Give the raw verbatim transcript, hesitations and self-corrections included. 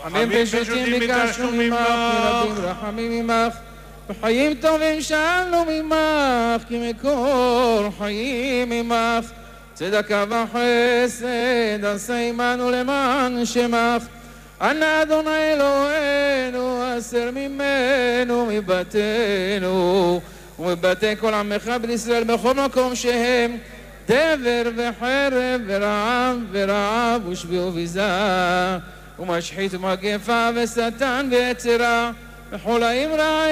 רחמים פשוטים ביקשנו ממך, כי רבים רחמים ממך, וחיים טובים שאלנו ממך, כי מקור חיים ממך. צדקה וחסד עשה עמנו למען שמך. אנא אדוני אלוהינו, הסר ממנו מבתינו ומבתי כל עמך בישראל בכל מקום שהם דבר וחרב ורעב ורעב ושבי וביזה ומשחית ומגפה ושטן ויצרה וחולאים רעים